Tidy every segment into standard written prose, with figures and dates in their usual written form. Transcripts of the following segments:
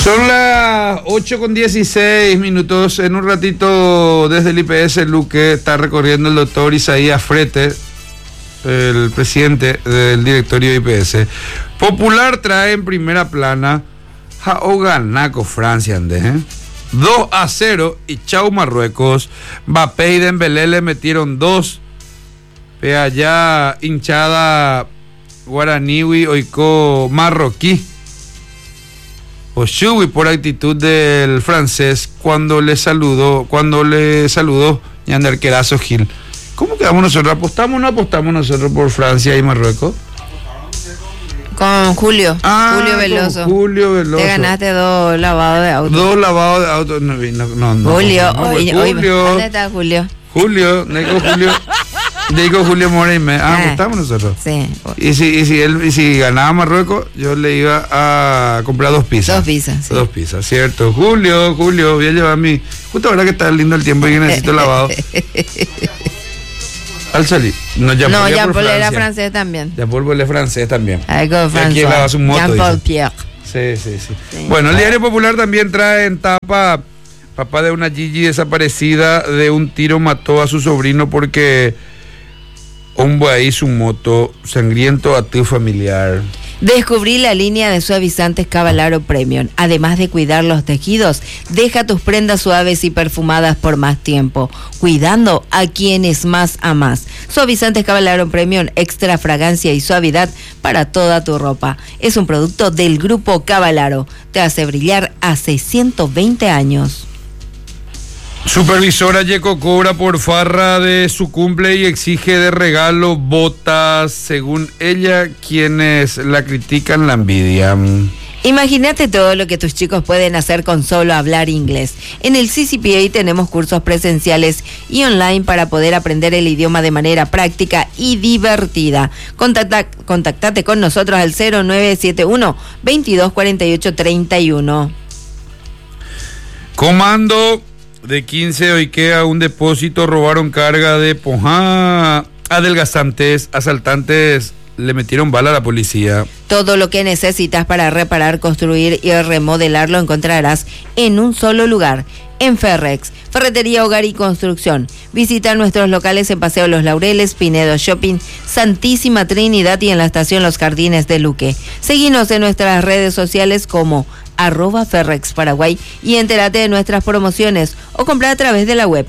Son las 8:16. En un ratito desde el IPS Luque está recorriendo el doctor Isaías Frete, el presidente del directorio de IPS. Popular trae en primera plana Jaoganaco Francia, 2-0 y chau Marruecos. Mbappé y Dembélé le metieron 2. Pe allá hinchada guaraníwi oiko marroquí. Oshui por actitud del francés cuando le saludó Yander Querazo Gil. ¿Cómo quedamos nosotros? ¿Apostamos o no apostamos nosotros por Francia y Marruecos? Con Julio. Julio Veloso. Julio Veloso. Te ganaste 2 lavados de auto. 2 lavados de auto. No. Julio. Julio. ¿Dónde está Julio? Digo Julio Moreime. Apostamos nosotros. Sí. Y si ganaba Marruecos, yo le iba a comprar 2 pizzas. 2 pizzas, sí. 2 pizzas, cierto. Julio, voy a llevar mi... Justo ahora que está lindo el tiempo y que necesito lavado. Al salir. Jean-Paul era francés también. Jean-Paul es francés también. Algo francés. Aquí lava su moto. Jean-Paul Pierre. Sí. Bueno, el Diario Popular también trae en tapa: papá de una Gigi desaparecida de un tiro mató a su sobrino porque un ahí su moto, sangriento a tu familiar. Descubrí la línea de suavizantes Cavalaro Premium. Además de cuidar los tejidos, deja tus prendas suaves y perfumadas por más tiempo, cuidando a quienes más amas. Suavizantes Cavalaro Premium, extra fragancia y suavidad para toda tu ropa. Es un producto del grupo Cavalaro. Te hace brillar hace 120 años. Supervisora Yeco cobra por farra de su cumple y exige de regalo botas. Según ella, quienes la critican la envidian. Imagínate todo lo que tus chicos pueden hacer con solo hablar inglés. En el CCPA tenemos cursos presenciales y online para poder aprender el idioma de manera práctica y divertida. Contactate con nosotros al 0971 2248 31. Comando de 15 Oikea, un depósito, robaron carga de adelgazantes, asaltantes le metieron bala a la policía. Todo lo que necesitas para reparar, construir y remodelar lo encontrarás en un solo lugar, en Ferrex, Ferretería, Hogar y Construcción. Visita nuestros locales en Paseo Los Laureles, Pinedo Shopping, Santísima Trinidad y en la estación Los Jardines de Luque. Seguinos en nuestras redes sociales como @Ferrex Paraguay y entérate de nuestras promociones o compra a través de la web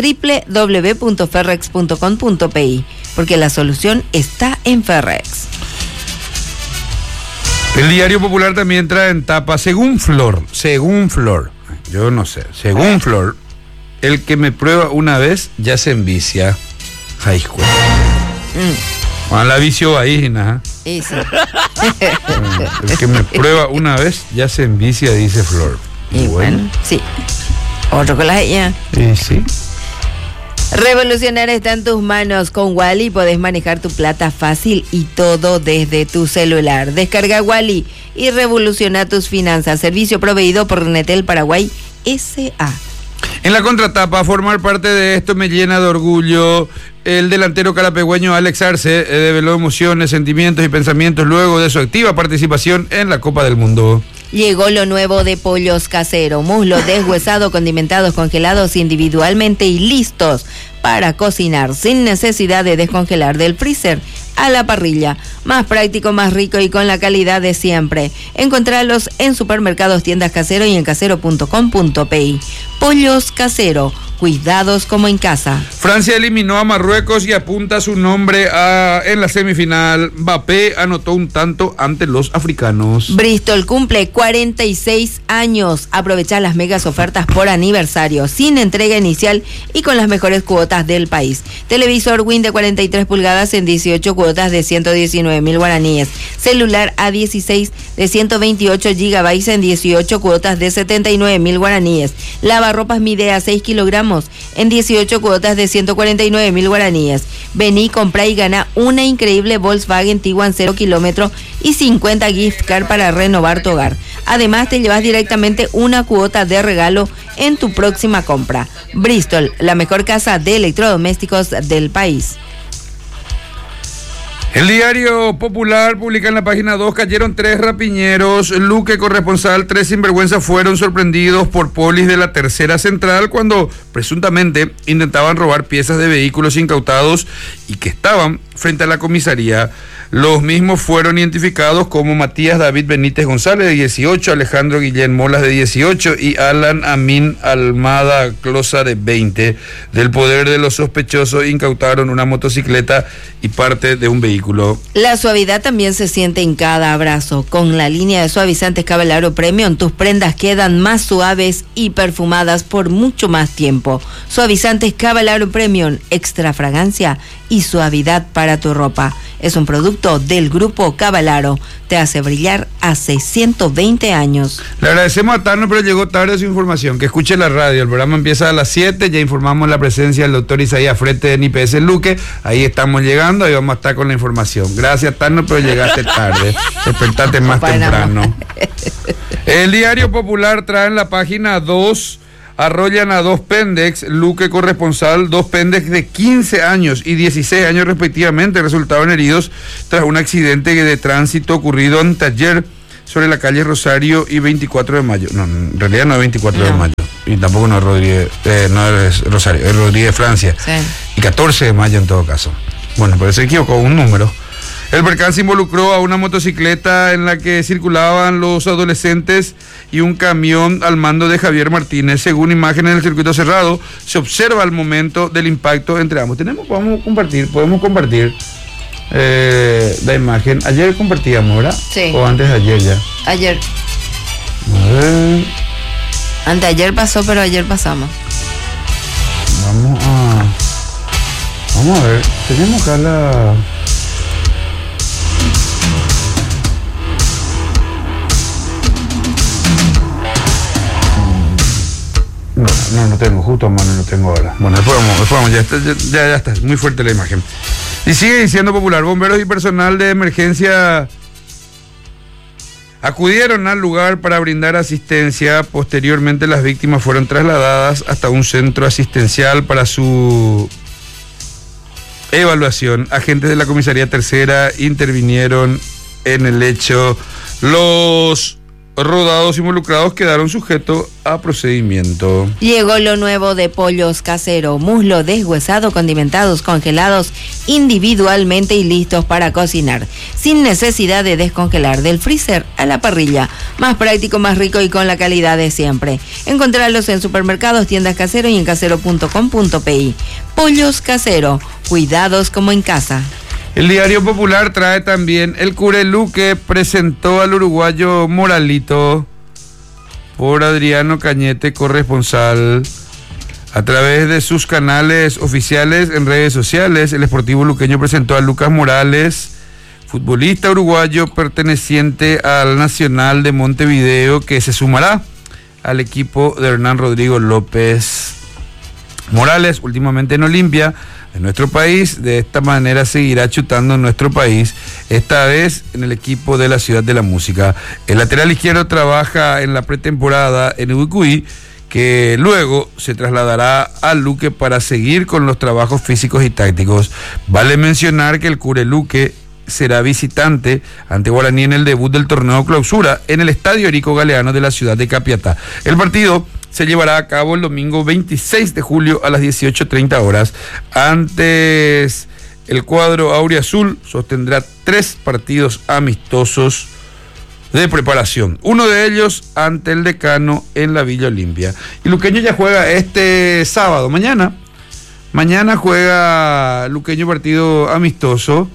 www.ferrex.com.pi, porque la solución está en Ferrex. El Diario Popular también trae en tapa: según Flor, yo no sé, según Flor, el que me prueba una vez ya se envicia. High school. La vicio ahí, ¿no? Sí. El que me prueba una vez ya se envicia, dice Flor. Y bueno, sí. Otro con la ella. Sí. Revolucionar está en tus manos. Con Wally podés manejar tu plata fácil y todo desde tu celular. Descarga Wally y revoluciona tus finanzas. Servicio proveído por Renetel Paraguay S.A. En la contratapa: formar parte de esto me llena de orgullo. El delantero carapegüeño Alex Arce develó emociones, sentimientos y pensamientos luego de su activa participación en la Copa del Mundo. Llegó lo nuevo de Pollos Casero: muslo deshuesado, condimentados, congelados individualmente y listos para cocinar sin necesidad de descongelar del freezer a la parrilla. Más práctico, más rico y con la calidad de siempre. Encontralos en supermercados, tiendas Casero y en casero.com.pi. Pollos Casero, cuidados como en casa. Francia eliminó a Marruecos y apunta su nombre en la semifinal. Mbappé anotó un tanto ante los africanos. Bristol cumple 46 años. Aprovecha las megas ofertas por aniversario, sin entrega inicial y con las mejores cuotas del país. Televisor Win de 43 pulgadas en 18 cuotas de 119.000 guaraníes. Celular A16 de 128 gigabytes en 18 cuotas de 79.000 guaraníes. Lavarropas Midea 6 kilogramos en 18 cuotas de 149.000 guaraníes. Vení, compra y gana una increíble Volkswagen Tiguan 0 kilómetros y 50 gift card para renovar tu hogar. Además, te llevas directamente una cuota de regalo en tu próxima compra. Bristol, la mejor casa de electrodomésticos del país. El Diario Popular publica en la página 2, cayeron 3 rapiñeros. Luque, corresponsal, 3 sinvergüenzas fueron sorprendidos por polis de la Tercera Central cuando presuntamente intentaban robar piezas de vehículos incautados y que estaban frente a la comisaría. Los mismos fueron identificados como Matías David Benítez González, de 18, Alejandro Guillén Molas, de 18, y Alan Amin Almada Closa, de 20. Del poder de los sospechosos incautaron una motocicleta y parte de un vehículo. La suavidad también se siente en cada abrazo. Con la línea de suavizantes Cavalaro Premium, tus prendas quedan más suaves y perfumadas por mucho más tiempo. Suavizantes Cavalaro Premium, extra fragancia y suavidad para tu ropa. Es un producto del Grupo Cavalaro. Te hace brillar hace 120 años. Le agradecemos a Tano, pero llegó tarde su información. Que escuche la radio. El programa empieza a las 7. Ya informamos la presencia del doctor Isaías Frete en IPS Luque. Ahí estamos llegando. Ahí vamos a estar con la información. Gracias, Tano, pero llegaste tarde. Despertate más temprano. El Diario Popular trae en la página 2... arrollan a 2 pendex, Luque corresponsal, 2 pendex de 15 años y 16 años respectivamente resultaron heridos tras un accidente de tránsito ocurrido anteayer sobre la calle Rosario y 24 de mayo. No, en realidad no es 24 de mayo. Y tampoco no es Rodríguez, no es Rosario, es Rodríguez Francia. Sí. Y 14 de mayo en todo caso. Bueno, pero se equivocó un número. El percance involucró a una motocicleta en la que circulaban los adolescentes y un camión al mando de Javier Martínez. Según imágenes del circuito cerrado, se observa el momento del impacto entre ambos. Podemos compartir la imagen. Ayer compartíamos, ¿verdad? Sí. ¿O antes de ayer ya? Ayer. A ver. Anteayer pasó, pero ayer pasamos. Vamos a ver. Tenemos acá la... No tengo, justo a mano no tengo ahora. Bueno, después vamos, ya está, muy fuerte la imagen. Y sigue diciendo Popular, bomberos y personal de emergencia acudieron al lugar para brindar asistencia. Posteriormente las víctimas fueron trasladadas hasta un centro asistencial para su evaluación. Agentes de la comisaría tercera intervinieron en el hecho. Los rodados involucrados quedaron sujetos a procedimiento. Llegó lo nuevo de Pollos Casero, muslo deshuesado, condimentados, congelados individualmente y listos para cocinar, sin necesidad de descongelar, del freezer a la parrilla. Más práctico, más rico y con la calidad de siempre. Encontrarlos en supermercados, tiendas Casero y en casero.com.pi. Pollos Casero, cuidados como en casa. El Diario Popular trae también el Luque presentó al uruguayo Moralito por Adriano Cañete, corresponsal. A través de sus canales oficiales en redes sociales, el Sportivo Luqueño presentó a Lucas Morales, futbolista uruguayo perteneciente al Nacional de Montevideo, que se sumará al equipo de Hernán Rodrigo López. Morales, últimamente en Olimpia, de nuestro país, de esta manera seguirá chutando en nuestro país, esta vez en el equipo de la Ciudad de la Música. El lateral izquierdo trabaja en la pretemporada en Ubicuí, que luego se trasladará a Luque para seguir con los trabajos físicos y tácticos. Vale mencionar que el Luque será visitante ante Guaraní en el debut del torneo clausura en el Estadio Erico Galeano de la ciudad de Capiatá. El partido se llevará a cabo el domingo 26 de julio a las 18:30 horas. Antes, el cuadro auriazul sostendrá 3 partidos amistosos de preparación. Uno de ellos ante el Decano en la Villa Olimpia. Y Luqueño ya juega este sábado, mañana. Mañana juega Luqueño partido amistoso.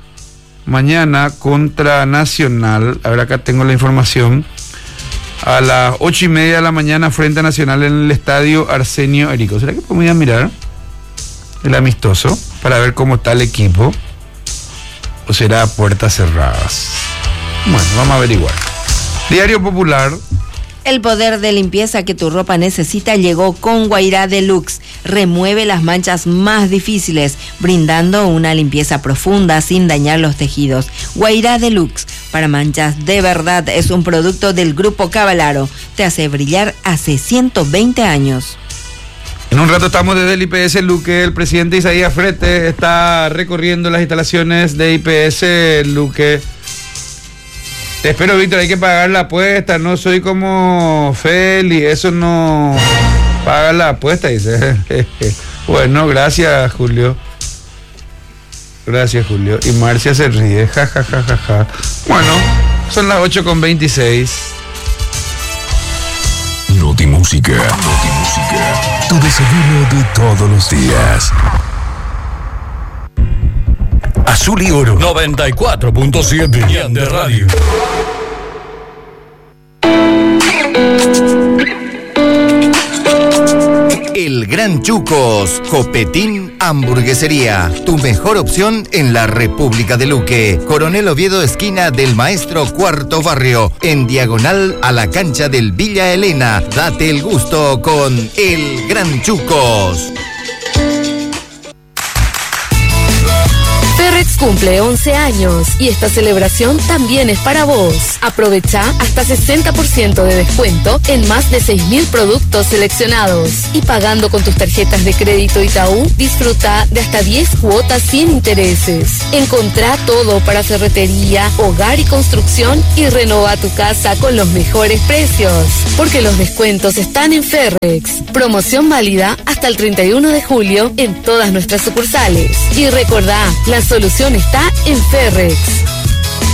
Mañana contra Nacional. A ver, acá tengo la información. A las 8:30 de la mañana frente a Nacional en el estadio Arsenio Erico. ¿Será que podemos ir a mirar el amistoso para ver cómo está el equipo? ¿O será a puertas cerradas? Bueno, vamos a averiguar. Diario Popular. El poder de limpieza que tu ropa necesita llegó con Guairá Deluxe. Remueve las manchas más difíciles, brindando una limpieza profunda sin dañar los tejidos. Guairá Deluxe, para manchas de verdad, es un producto del Grupo Cavalaro. Te hace brillar hace 120 años. En un rato estamos desde el IPS Luque. El presidente Isaías Frete está recorriendo las instalaciones de IPS Luque. Te espero, Víctor, hay que pagar la apuesta. No soy como Feli, eso no paga la apuesta, dice. Bueno, gracias, Julio. Gracias, Julio. Y Marcia se ríe. Ja, ja, ja, ja, ja. Bueno, son las 8:26. Notimúsica. Tu desayuno de todos los días. Azul y Oro 94.7 de radio. El Gran Chucos, Copetín Hamburguesería, tu mejor opción en la República de Luque. Coronel Oviedo, esquina del Maestro, Cuarto Barrio, en diagonal a la cancha del Villa Elena. Date el gusto con El Gran Chucos. Ferrex cumple 11 años y esta celebración también es para vos. Aprovecha hasta 60% de descuento en más de 6.000 productos seleccionados. Y pagando con tus tarjetas de crédito Itaú, disfruta de hasta 10 cuotas sin intereses. Encontrá todo para ferretería, hogar y construcción y renova tu casa con los mejores precios. Porque los descuentos están en Ferrex. Promoción válida hasta el 31 de julio en todas nuestras sucursales. Y recordá, la solución está en Ferrex.